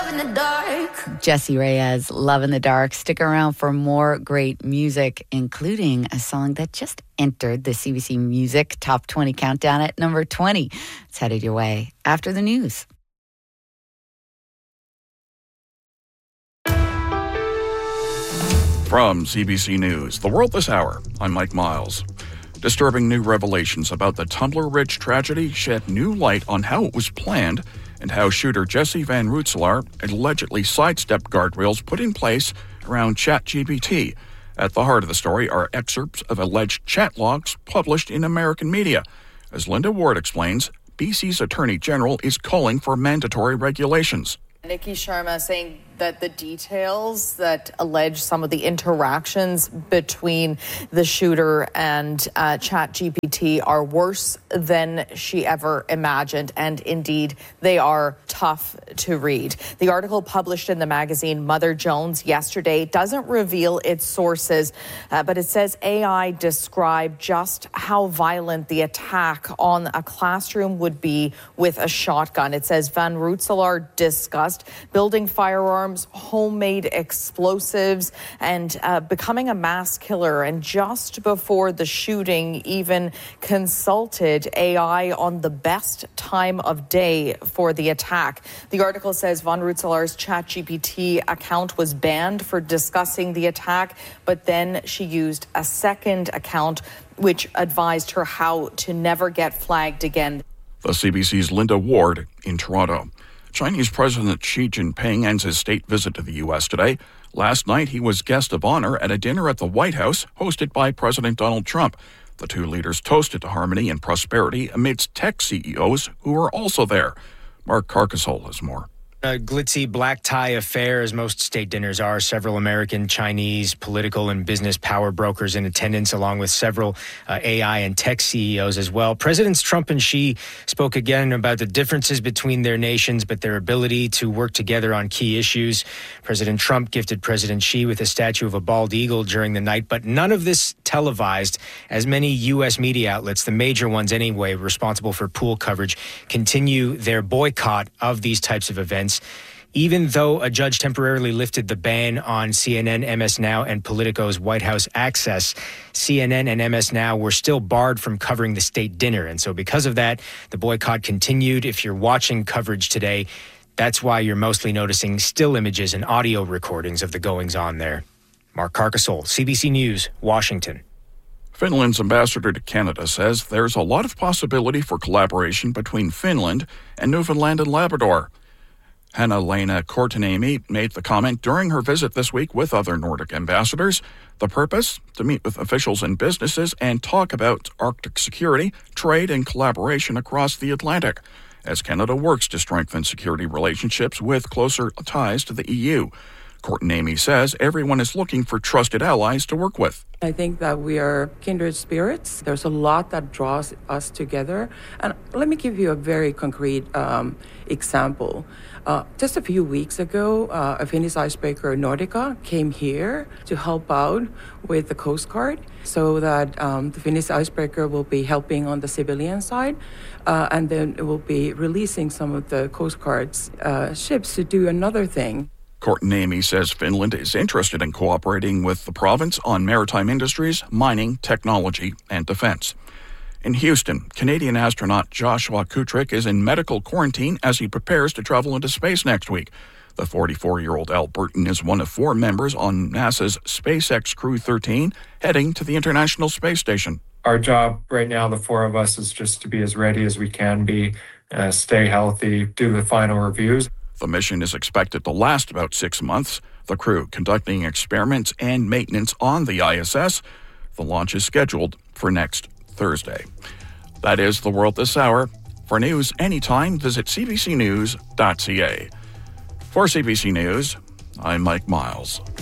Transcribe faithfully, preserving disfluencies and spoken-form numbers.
love in the dark. Jessie Reyez, Love in the Dark. Stick around for more great music, including a song that just entered the C B C Music Top twenty Countdown at number twenty. It's headed your way after the news. From C B C News, The World This Hour, I'm Mike Miles. Disturbing new revelations about the Tumbler Ridge tragedy shed new light on how it was planned and how shooter Jesse Van Rootselaar allegedly sidestepped guardrails put in place around ChatGPT. At the heart of the story are excerpts of alleged chat logs published in American media. As Linda Ward explains, B C's Attorney General is calling for mandatory regulations. Nikki Sharma saying that the details that allege some of the interactions between the shooter and uh, ChatGPT are worse than she ever imagined, and indeed they are tough to read. The article published in the magazine Mother Jones yesterday doesn't reveal its sources, uh, but it says A I described just how violent the attack on a classroom would be with a shotgun. It says Van Rootselaar discussed building firearms, homemade explosives, and uh, becoming a mass killer. And just before the shooting, even consulted A I on the best time of day for the attack. The article says Van Rootselaar's ChatGPT account was banned for discussing the attack, but then she used a second account which advised her how to never get flagged again. The C B C's Linda Ward in Toronto. Chinese President Xi Jinping ends his state visit to the U S today. Last night, he was guest of honor at a dinner at the White House hosted by President Donald Trump. The two leaders toasted to harmony and prosperity amidst tech C E Os who were also there. Mark Carcasole has more. A glitzy black tie affair, as most state dinners are. Several American, Chinese, political and business power brokers in attendance, along with several uh, A I and tech C E Os as well. Presidents Trump and Xi spoke again about the differences between their nations, but their ability to work together on key issues. President Trump gifted President Xi with a statue of a bald eagle during the night, but none of this televised, as many U S media outlets, the major ones anyway, responsible for pool coverage, continue their boycott of these types of events. Even though a judge temporarily lifted the ban on C N N, M S Now, and Politico's White House access, C N N and M S Now were still barred from covering the state dinner. And so because of that, the boycott continued. If you're watching coverage today, that's why you're mostly noticing still images and audio recordings of the goings-on there. Mark Carcasole, C B C News, Washington. Finland's ambassador to Canada says there's a lot of possibility for collaboration between Finland and Newfoundland and Labrador. Hanna-Lena Korteniemi made the comment during her visit this week with other Nordic ambassadors. The purpose? To meet with officials and businesses and talk about Arctic security, trade, and collaboration across the Atlantic, as Canada works to strengthen security relationships with closer ties to the E U. Korteniemi says everyone is looking for trusted allies to work with. I think that we are kindred spirits. There's a lot that draws us together. And let me give you a very concrete um, example. Uh, just a few weeks ago, uh, a Finnish icebreaker, Nordica, came here to help out with the Coast Guard so that um, the Finnish icebreaker will be helping on the civilian side. Uh, and then it will be releasing some of the Coast Guard's uh, ships to do another thing. Korteniemi says Finland is interested in cooperating with the province on maritime industries, mining, technology, and defense. In Houston, Canadian astronaut Joshua Kutrick is in medical quarantine as he prepares to travel into space next week. The forty-four-year-old Albertan is one of four members on NASA's SpaceX Crew thirteen heading to the International Space Station. Our job right now, the four of us, is just to be as ready as we can be, uh, stay healthy, do the final reviews. The mission is expected to last about six months. The crew conducting experiments and maintenance on the I S S. The launch is scheduled for next Thursday. That is The World This Hour. For news anytime, visit c b c news dot c a. For C B C News, I'm Mike Miles.